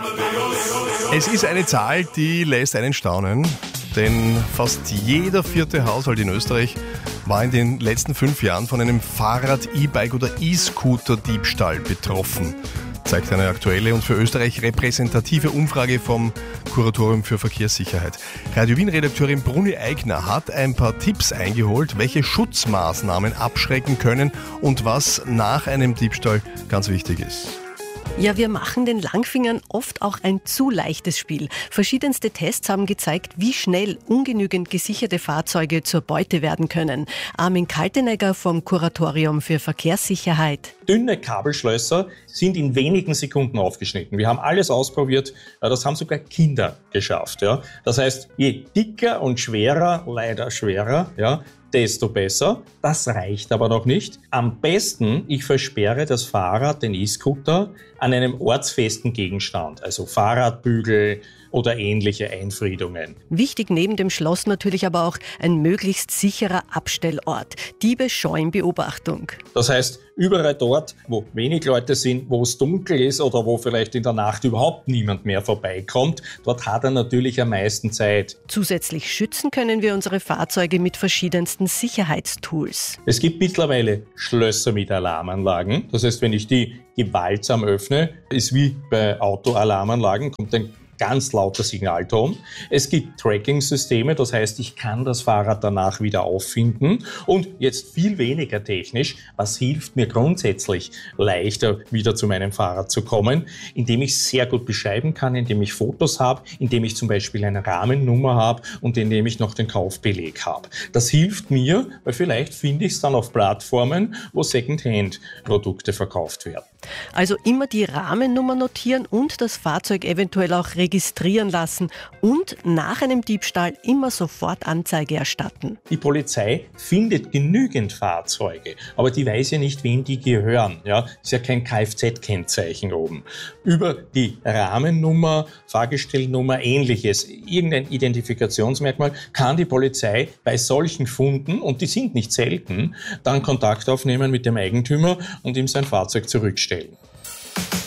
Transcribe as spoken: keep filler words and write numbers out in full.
Es ist eine Zahl, die lässt einen staunen, denn fast jeder vierte Haushalt in Österreich war in den letzten fünf Jahren von einem Fahrrad-, E-Bike- oder E-Scooter-Diebstahl betroffen, zeigt eine aktuelle und für Österreich repräsentative Umfrage vom Kuratorium für Verkehrssicherheit. Radio Wien-Redakteurin Bruni Eigner hat ein paar Tipps eingeholt, welche Schutzmaßnahmen abschrecken können und was nach einem Diebstahl ganz wichtig ist. Ja, wir machen den Langfingern oft auch ein zu leichtes Spiel. Verschiedenste Tests haben gezeigt, wie schnell ungenügend gesicherte Fahrzeuge zur Beute werden können. Armin Kaltenegger vom Kuratorium für Verkehrssicherheit. Dünne Kabelschlösser sind in wenigen Sekunden aufgeschnitten. Wir haben alles ausprobiert, das haben sogar Kinder geschafft. Ja. Das heißt, je dicker und schwerer, leider schwerer, ja, desto besser. Das reicht aber noch nicht. Am besten, ich versperre das Fahrrad, den E-Scooter, an einem ortsfesten Gegenstand, also Fahrradbügel oder ähnliche Einfriedungen. Wichtig neben dem Schloss natürlich aber auch ein möglichst sicherer Abstellort. Diebe scheuen Beobachtung. Das heißt, überall dort, wo wenig Leute sind, wo es dunkel ist oder wo vielleicht in der Nacht überhaupt niemand mehr vorbeikommt, dort hat er natürlich am meisten Zeit. Zusätzlich schützen können wir unsere Fahrzeuge mit verschiedensten Sicherheitstools. Es gibt mittlerweile Schlösser mit Alarmanlagen. Das heißt, wenn ich die gewaltsam öffne, ist wie bei Autoalarmanlagen, kommt ein ganz lauter Signalton. Es gibt Tracking-Systeme, das heißt, ich kann das Fahrrad danach wieder auffinden und jetzt viel weniger technisch, was hilft mir grundsätzlich leichter wieder zu meinem Fahrrad zu kommen, indem ich sehr gut beschreiben kann, indem ich Fotos habe, indem ich zum Beispiel eine Rahmennummer habe und indem ich noch den Kaufbeleg habe. Das hilft mir, weil vielleicht finde ich es dann auf Plattformen, wo Secondhand-Produkte verkauft werden. Also immer die Rahmennummer notieren und das Fahrzeug eventuell auch registrieren lassen und nach einem Diebstahl immer sofort Anzeige erstatten. Die Polizei findet genügend Fahrzeuge, aber die weiß ja nicht, wem die gehören. Ja, ist ja kein Kfz-Kennzeichen oben. Über die Rahmennummer, Fahrgestellnummer, ähnliches, irgendein Identifikationsmerkmal kann die Polizei bei solchen Funden, und die sind nicht selten, dann Kontakt aufnehmen mit dem Eigentümer und ihm sein Fahrzeug zurückstellen.